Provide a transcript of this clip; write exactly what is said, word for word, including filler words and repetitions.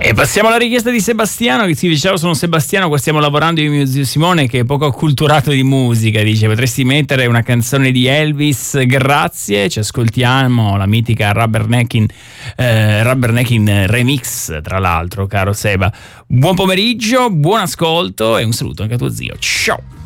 E passiamo alla richiesta di Sebastiano che si dice: ciao, sono Sebastiano, qua stiamo lavorando io e mio zio Simone che è poco acculturato di musica, dice potresti mettere una canzone di Elvis, grazie, ci ascoltiamo la mitica Rubberneckin eh, Rubberneckin remix, tra l'altro, caro Seba. Buon pomeriggio, buon ascolto e un saluto anche a tuo zio, ciao.